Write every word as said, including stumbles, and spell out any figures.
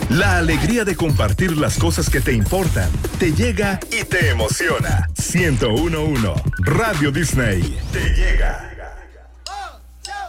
La alegría de compartir las cosas que te importan te llega y te emociona. ciento uno punto uno Radio Disney te llega.